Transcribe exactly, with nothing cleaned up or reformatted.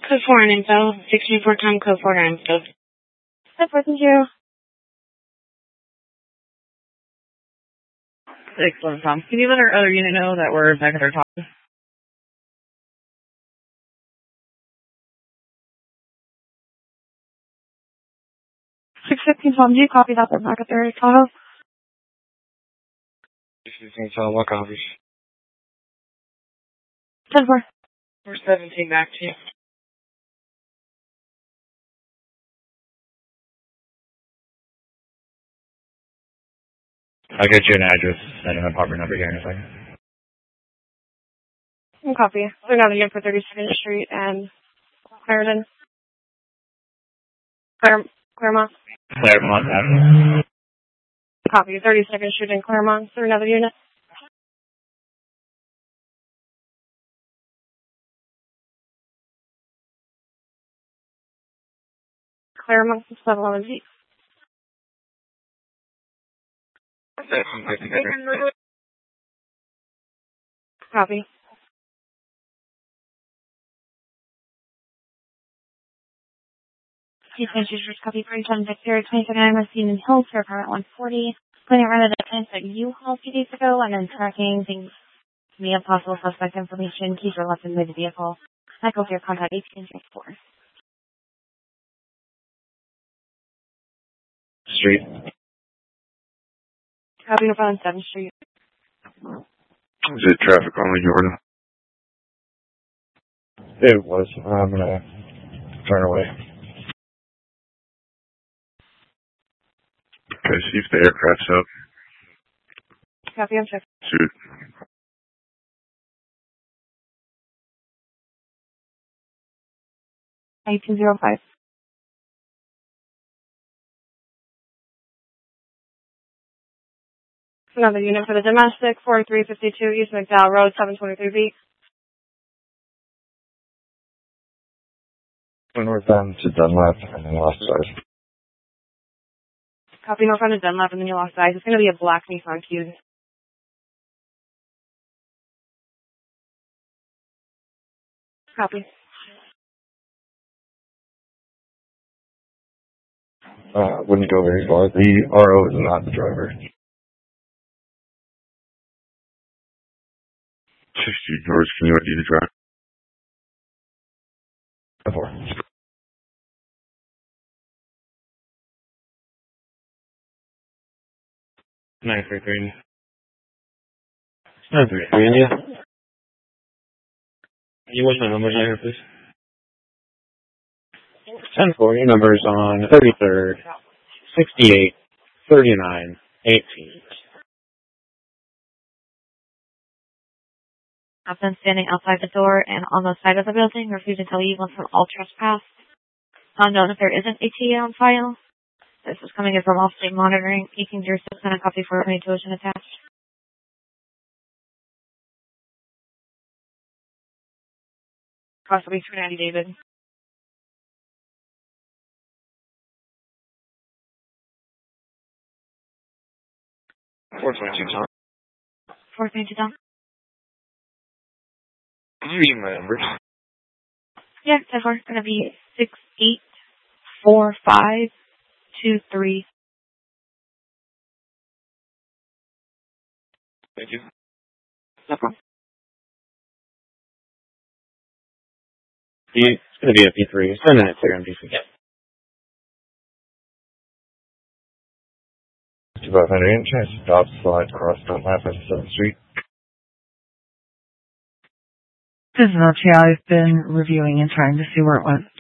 Code four on info. sixteen four time code four on info. That's working here. Excellent, Tom. Can you let our other unit know that we're back at our top? six fifteen Tom, do you copy that? They're back at their Tahoe. six fifteen Tom, what copies? ten four. We're seventeen back to you. I'll get you an address and an apartment number here in a second. One copy. They're now here for thirty-second Street and Clarendon. Claire, Claremont. Claremont Avenue. Copy. thirty-second Street in Claremont. Is there another unit? Claremont, seven eleven Z. Copy. Chief Managers, copy for ten Victoria, twenty-second I'm seen in Hills for apartment one forty. Putting around the defense at U-Haul a few days ago and then tracking things via possible suspect information. Keys were left in the vehicle. Michael here, contact eighteen four. Street. Copy up on seventh Street. Is it traffic only, Jordan? It was. I'm gonna turn away. Okay, see if the aircraft's up. Copy, I'm checking. Shoot. eighteen oh five. Another unit for the domestic, forty-three fifty-two East McDowell Road, seven twenty-three B. Northbound to Dunlap and then lost sight. Copy northbound to Dunlap and then you lost sight. It's going to be a black Nissan Cube. Copy. Uh, wouldn't go very far. The R O is not the driver. sixty, George, can you I D the driver? Four. nine three three. nine three three, India. You want my numbers on here, please? ten four, your number's on thirty-third, sixty-eight, thirty-nine, eighteen. I've been standing outside the door and on the side of the building, refusing to leave until all trespass. Unknown if there is an A T A on file. This is coming in from off-state monitoring. eighteen oh six and a copy for any tuition attached. Possibly two ninety, David. four twenty-two, Tom. four twenty-two, Tom. Can you read my numbers? Yeah, so far it's going to be six eight four five two three. Thank you. No problem. It's going to be a P three. Send that clear on D C. About one hundred inches. Stop, slide, cross, don't laugh at seventh Street. This is Archie. I've been reviewing and trying to see where it went.